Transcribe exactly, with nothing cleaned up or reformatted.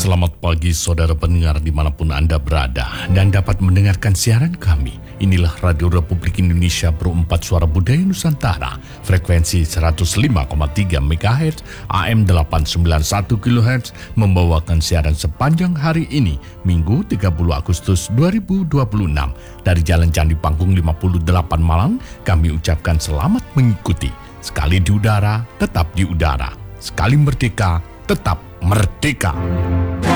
Selamat pagi saudara pendengar dimanapun Anda berada dan dapat mendengarkan siaran kami. Inilah Radio Republik Indonesia berempat suara budaya Nusantara, frekuensi seratus lima koma tiga megahertz, A M delapan sembilan satu kilohertz, membawakan siaran sepanjang hari ini, Minggu tiga puluh Agustus dua ribu dua puluh enam. Dari Jalan Candi Panggung lima puluh delapan Malang, kami ucapkan selamat mengikuti. Sekali di udara, tetap di udara. Sekali merdeka, tetap merdeka.